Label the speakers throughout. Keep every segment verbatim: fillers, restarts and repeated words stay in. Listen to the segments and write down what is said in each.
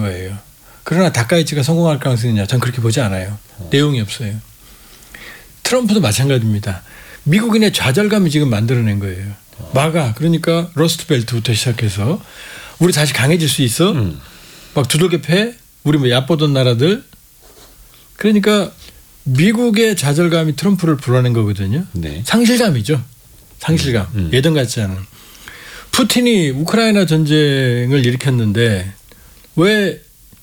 Speaker 1: 거예요. 그러나 다카이치가 성공할 가능성이 있냐? 전 그렇게 보지 않아요. 어. 내용이 없어요. 트럼프도 마찬가지입니다. 미국인의 좌절감이 지금 만들어낸 거예요. 어. 마가 그러니까 러스트벨트부터 시작해서 우리 다시 강해질 수 있어? 음. 막 두들겨 패? 우리 뭐 얕보던 나라들? 그러니까 미국의 좌절감이 트럼프를 불러낸 거거든요. 네. 상실감이죠. 상실감. 음. 예전 같지 않은. 푸틴이 우크라이나 전쟁을 일으켰는데 왜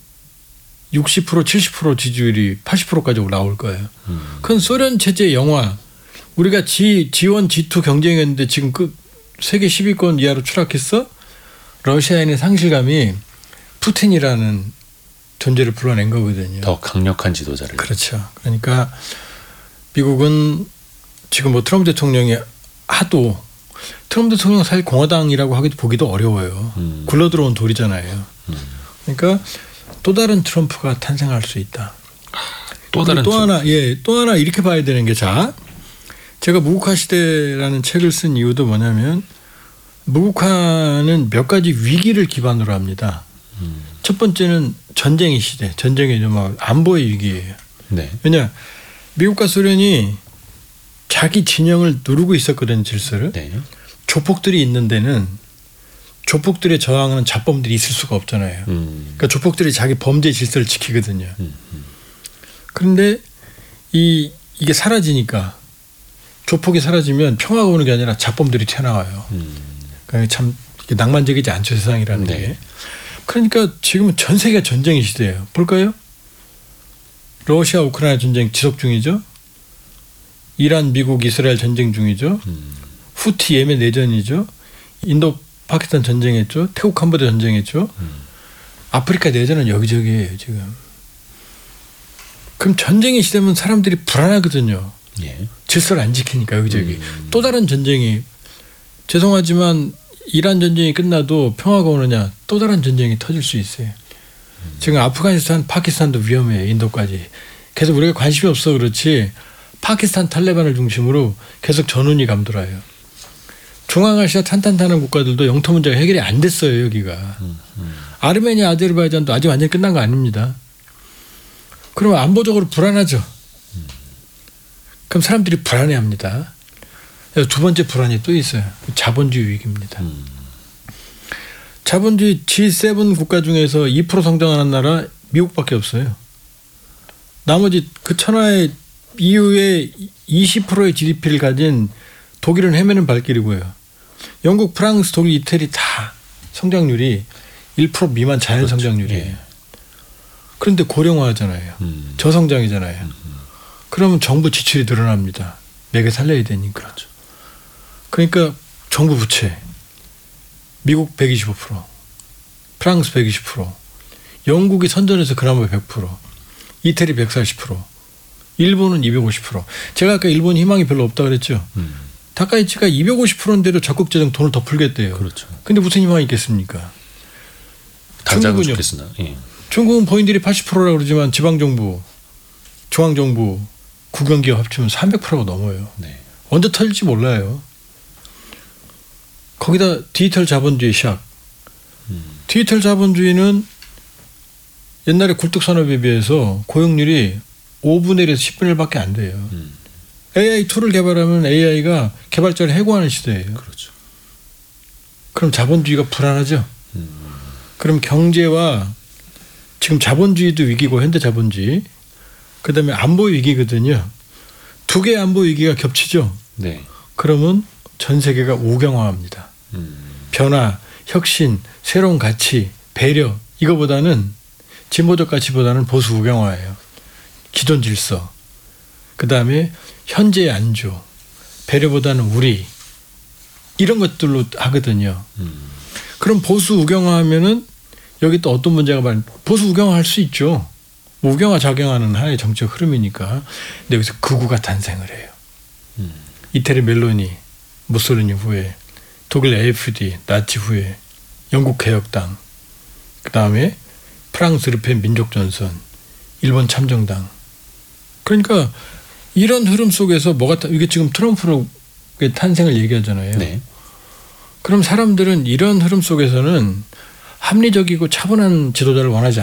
Speaker 1: 육십 퍼센트 칠십 퍼센트 지지율이 팔십 퍼센트까지 올라올 거예요. 음. 그건 소련 체제 영화. 우리가 지, 지원 지투 경쟁했는데 지금 그 세계 십 위권 이하로 추락했어? 러시아인의 상실감이 푸틴이라는 존재를 불러낸 거거든요.
Speaker 2: 더 강력한 지도자를.
Speaker 1: 그렇죠. 그러니까 미국은 지금 뭐 트럼프 대통령이 하도 트럼프 대통령 사실 공화당이라고 하기도 보기도 어려워요. 음. 굴러들어온 돌이잖아요. 음. 그러니까 또 다른 트럼프가 탄생할 수 있다.
Speaker 2: 또 다른
Speaker 1: 또
Speaker 2: 트럼프.
Speaker 1: 하나, 예, 또 하나 이렇게 봐야 되는 게 자, 제가 무국화 시대라는 책을 쓴 이유도 뭐냐면 무국화는 몇 가지 위기를 기반으로 합니다. 음. 첫 번째는 전쟁의 시대, 전쟁의 막 안보의 위기예요. 네. 왜냐, 미국과 소련이 자기 진영을 누르고 있었거든 질서를. 네. 조폭들이 있는 데는 조폭들의 저항하는 잡범들이 있을 수가 없잖아요. 음. 그러니까 조폭들이 자기 범죄 질서를 지키거든요. 음. 음. 그런데 이 이게 사라지니까 조폭이 사라지면 평화가 오는 게 아니라 잡범들이 튀어나와요. 음. 그러니까 참 이게 낭만적이지 않죠, 세상이라는 네. 게. 그러니까 지금은 전 세계가 전쟁의 시대예요. 볼까요? 러시아 우크라이나 전쟁 지속 중이죠. 이란 미국 이스라엘 전쟁 중이죠. 음. 후티 예멘 내전이죠. 인도 파키스탄 전쟁했죠. 태국 캄보디아 전쟁했죠. 음. 아프리카 내전은 여기저기예요 지금. 그럼 전쟁의 시대면 사람들이 불안하거든요. 예. 질서를 안 지키니까 여기저기. 음. 또 다른 전쟁이 죄송하지만 이란 전쟁이 끝나도 평화가 오느냐 또 다른 전쟁이 터질 수 있어요. 음. 지금 아프가니스탄 파키스탄도 위험해요. 인도까지. 계속 우리가 관심이 없어 그렇지 파키스탄 탈레반을 중심으로 계속 전운이 감돌아요. 중앙아시아 탄탄탄한 국가들도 영토 문제가 해결이 안 됐어요. 여기가. 음, 음. 아르메니아 아제르바이잔도 아직 완전히 끝난 거 아닙니다. 그러면 안보적으로 불안하죠. 음. 그럼 사람들이 불안해합니다. 두 번째 불안이 또 있어요. 자본주의 위기입니다. 음. 자본주의 지 세븐 국가 중에서 이 퍼센트 성장하는 나라 미국밖에 없어요. 나머지 그 천하의 이후에 이십 퍼센트의 지디피를 가진 독일은 헤매는 발길이고요. 영국, 프랑스, 독일, 이태리 다 성장률이 일 퍼센트 미만 자연 그렇죠. 성장률이에요. 예. 그런데 고령화하잖아요. 음. 저성장이잖아요. 음. 그러면 정부 지출이 늘어납니다. 매개 살려야 되니까. 그렇죠. 그러니까 정부 부채. 미국 백이십오 퍼센트, 프랑스 백이십 퍼센트, 영국이 선전해서 그나마 백 퍼센트, 이태리 백사십 퍼센트, 일본은 이백오십 퍼센트. 제가 아까 일본 희망이 별로 없다 그랬죠. 음. 다카이치가 이백오십 퍼센트인데도 적극 재정 돈을 더 풀겠대요. 그렇죠. 근데 무슨 희망이 있겠습니까?
Speaker 2: 당장은 좋겠으나. 예.
Speaker 1: 중국은 본인들이 팔십 퍼센트라고 그러지만 지방정부, 중앙정부, 국영기업 합치면 삼백 퍼센트가 넘어요. 네. 언제 터질지 몰라요. 거기다 디지털 자본주의 샥. 음. 디지털 자본주의는 옛날에 굴뚝산업에 비해서 고용률이 오분의 일에서 십분의 일밖에 안 돼요. 음. 에이아이 툴을 개발하면 에이아이가 개발자를 해고하는 시대예요.
Speaker 2: 그렇죠.
Speaker 1: 그럼 자본주의가 불안하죠. 음. 그럼 경제와 지금 자본주의도 위기고 현대 자본주의, 그다음에 안보 위기거든요. 두 개의 안보 위기가 겹치죠. 네. 그러면 전 세계가 우경화합니다. 음. 변화, 혁신, 새로운 가치, 배려 이거보다는 진보적 가치보다는 보수 우경화예요. 기존 질서. 그다음에 현재의 안주, 배려보다는 우리 이런 것들로 하거든요. 음. 그럼 보수 우경화하면은 여기 또 어떤 문제가 많 보수 우경화할 수 있죠. 우경화 작용하는 하나의 정책 흐름이니까. 근데 여기서 극우가 탄생을 해요. 음. 이태리 멜로니, 무솔리니 후에, 독일 에이에프디, 나치 후에, 영국 개혁당, 그다음에 프랑스 르펜 민족전선, 일본 참정당. 그러니까 이런 흐름 속에서 뭐가 이게 지금 트럼프의 탄생을 얘기하잖아요. 네. 그럼 사람들은 이런 흐름 속에서는 합리적이고 차분한 지도자를 원하지